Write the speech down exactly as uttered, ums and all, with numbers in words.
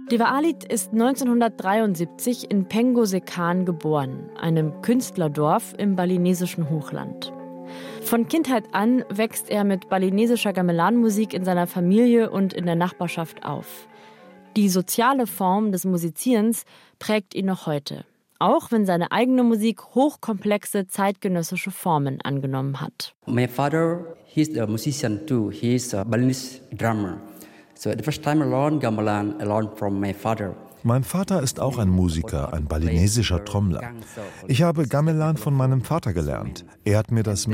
Deva Alit ist neunzehnhundertdreiundsiebzig in Pengo Sekan geboren, einem Künstlerdorf im balinesischen Hochland. Von Kindheit an wächst er mit balinesischer Gamelan-Musik in seiner Familie und in der Nachbarschaft auf. Die soziale Form des Musizierens prägt ihn noch heute, auch wenn seine eigene Musik hochkomplexe zeitgenössische Formen angenommen hat. My father, he's a musician too. He's a Balinese drummer. So the first time I learned gamelan, I learned from my father. Mein Vater ist auch ein Musiker, ein balinesischer Trommler. Ich habe Gamelan von meinem Vater gelernt. Er hat mir das